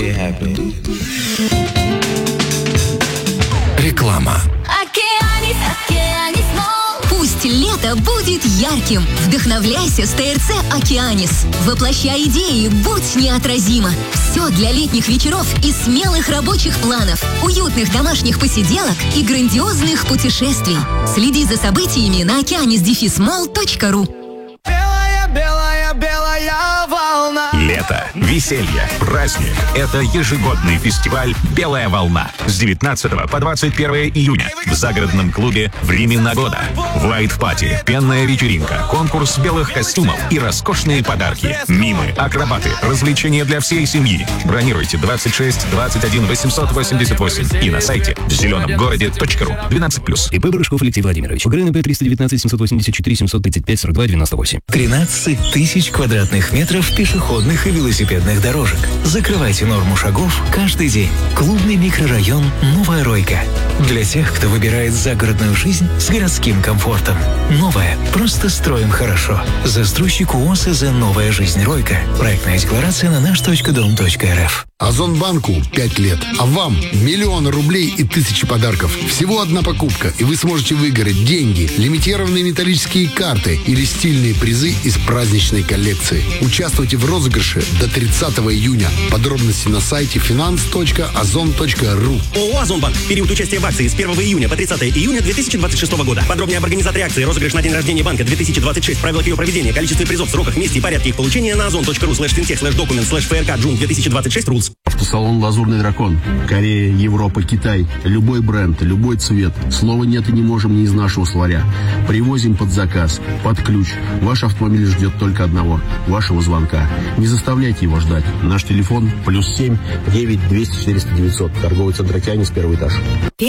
Реклама. Пусть лето будет ярким. Вдохновляйся с ТРЦ «Океанис». Воплощай идеи, будь неотразима. Все для летних вечеров и смелых рабочих планов, уютных домашних посиделок и грандиозных путешествий. Следи за событиями на okeanis-mall.ru. Лето, веселье, праздник. Это ежегодный фестиваль «Белая волна» с 19 по 21 июня в загородном клубе «Времена года». Вайт-пати, пенная вечеринка, конкурс белых костюмов и роскошные подарки. Мимы, акробаты, развлечения для всей семьи. Бронируйте 26 21 888 и на сайте зеленомгороде.ру 12+. ИП Барышков Алексей Владимирович. УГРНП 319 784 735 42 98. 13 тысяч квадратных метров пешеходных и велосипедных дорожек. Закрывайте норму шагов каждый день. Клубный микрорайон «Новая Ройка». Для тех, кто выбирает загородную жизнь с городским комфортом. Новая. Просто строим хорошо. Застройщик ОСЗ «Новая жизнь Ройка». Проектная декларация на наш.дом.рф. Озонбанку 5 лет, а вам миллионы рублей и тысячи подарков. Всего одна покупка, и вы сможете выиграть деньги, лимитированные металлические карты или стильные призы из праздничной коллекции. Участвуйте в розыгрыше до 30 июня. Подробности на сайте finance.ozon.ru. ООО «Озонбанк». Период участия в акции с 1 июня по 30 июня 2026 года. Подробнее об организаторе акции, розыгрыш на день рождения банка 2026, правила ее проведения, количество призов, сроках, месте и порядке их получения на ozon.ru/fintech/document/frk/june2026 rules. Автосалон «Лазурный дракон». Корея, Европа, Китай. Любой бренд, любой цвет. Слова «нет» и «не можем» не из нашего словаря. Привозим под заказ, под ключ. Ваш автомобиль ждет только одного – вашего звонка. Не заставляйте его ждать. Наш телефон +7 9 200 400 900. Торговый центр «Океанис», 1 этаж.